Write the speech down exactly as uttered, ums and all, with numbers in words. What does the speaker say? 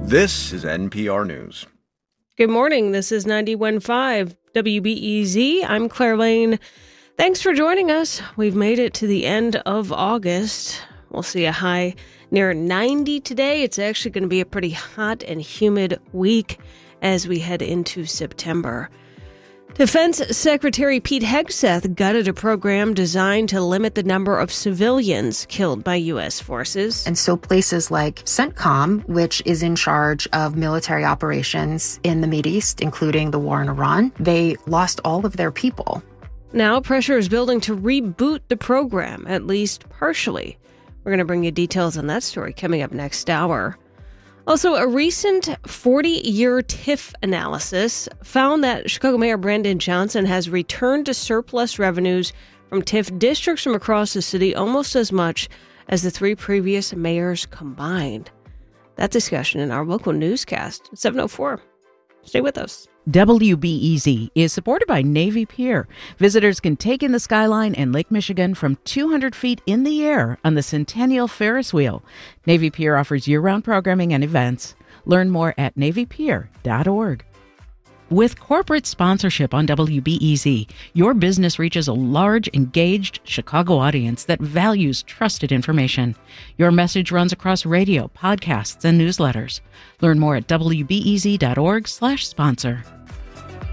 This is N P R News. Good morning. This is ninety-one point five W B E Z. I'm Claire Lane. Thanks for joining us. We've made it to the end of August. We'll see a high near ninety today. It's actually going to be a pretty hot and humid week as we head into September. Defense Secretary Pete Hegseth gutted a program designed to limit the number of civilians killed by U S forces. And so places like CENTCOM, which is in charge of military operations in the Mideast, including the war in Iran, they lost all of their people. Now pressure is building to reboot the program, at least partially. We're going to bring you details on that story coming up next hour. Also, a recent forty-year T I F analysis found that Chicago Mayor Brandon Johnson has returned to surplus revenues from T I F districts from across the city almost as much as the three previous mayors combined. That discussion in our local newscast at seven oh four. Stay with us. W B E Z is supported by Navy Pier. Visitors can take in the skyline and Lake Michigan from two hundred feet in the air on the Centennial Ferris Wheel. Navy Pier offers year-round programming and events. Learn more at navy pier dot org. With corporate sponsorship on W B E Z, your business reaches a large, engaged Chicago audience that values trusted information. Your message runs across radio, podcasts, and newsletters. Learn more at W B E Z dot org slash sponsor.